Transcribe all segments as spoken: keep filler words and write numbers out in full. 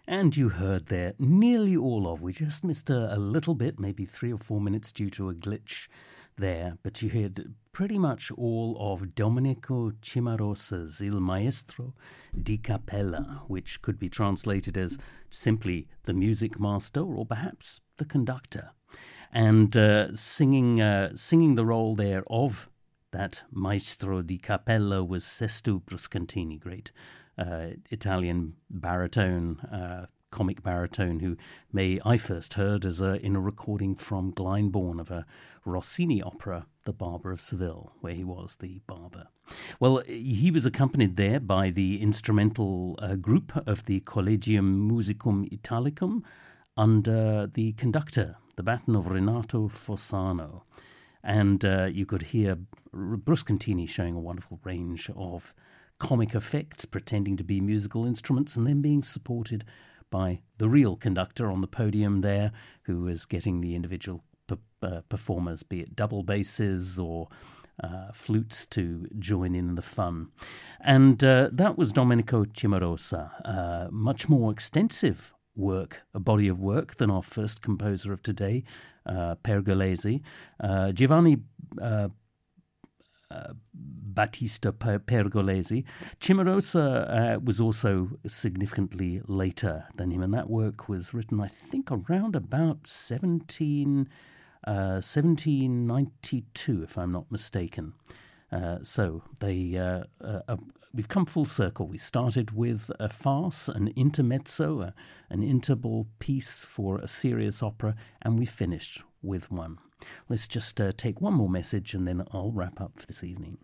And you heard there nearly all of, we just missed a, a little bit, maybe three or four minutes due to a glitch there, but you heard pretty much all of Domenico Cimarosa's Il Maestro di Cappella, which could be translated as simply the music master or perhaps the conductor. And uh, singing, uh, singing the role there of that Maestro di Cappella was Sesto Bruscantini, great Uh, Italian baritone, uh, comic baritone, who may I first heard as a, in a recording from Glyndebourne of a Rossini opera, The Barber of Seville, where he was the barber. Well, he was accompanied there by the instrumental uh, group of the Collegium Musicum Italicum under the conductor, the baton of Renato Fossano. And uh, you could hear Bruscantini showing a wonderful range of comic effects, pretending to be musical instruments, and then being supported by the real conductor on the podium there, who was getting the individual p- uh, performers, be it double basses or uh, flutes, to join in the fun. And uh, that was Domenico Cimarosa, uh, much more extensive work, a body of work, than our first composer of today, uh, Pergolesi. Uh, Giovanni uh, Uh, Battista Pergolesi. Cimarosa uh, was also significantly later than him, and that work was written, I think, around about seventeen, uh, seventeen ninety-two, if I'm not mistaken. Uh, so they uh, uh, uh, we've come full circle. We started with a farce, an intermezzo, uh, an interval piece for a serious opera, and we finished with one. Let's just uh, take one more message and then I'll wrap up for this evening.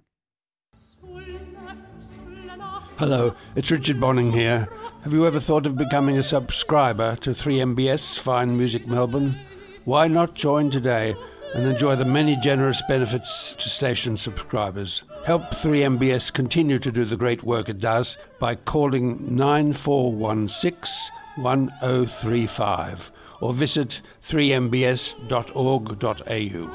Hello, it's Richard Bonning here. Have you ever thought of becoming a subscriber to three M B S Fine Music Melbourne? Why not join today and enjoy the many generous benefits to station subscribers? Help three M B S continue to do the great work it does by calling nine four one six, one oh three five or visit three m b s dot org dot a u.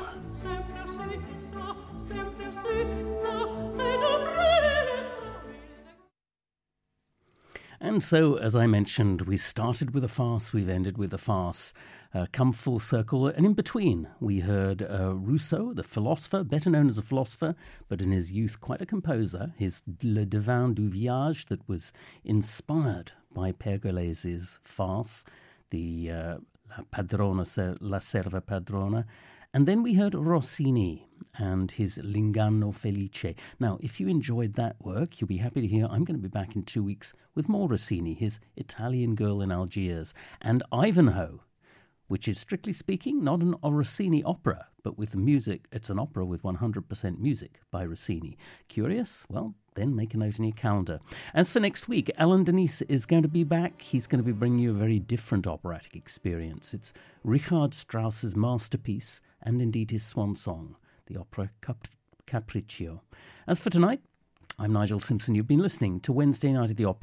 And so, as I mentioned, we started with a farce, we've ended with a farce, uh, come full circle, and in between we heard uh, Rousseau, the philosopher, better known as a philosopher, but in his youth quite a composer, his Le Devin du Village, that was inspired by Pergolesi's farce, the uh, La Padrona, La Serva Padrona. And then we heard Rossini and his L'Inganno Felice. Now, if you enjoyed that work, you'll be happy to hear I'm going to be back in two weeks with more Rossini, his Italian Girl in Algiers, and Ivanhoe, which is, strictly speaking, not an Rossini opera, but with the music, it's an opera with one hundred percent music by Rossini. Curious? Well, then make a note in your calendar. As for next week, Alan Denise is going to be back. He's going to be bringing you a very different operatic experience. It's Richard Strauss's masterpiece, and indeed his swan song, the opera Cap- Capriccio. As for tonight, I'm Nigel Simpson. You've been listening to Wednesday Night at the Opera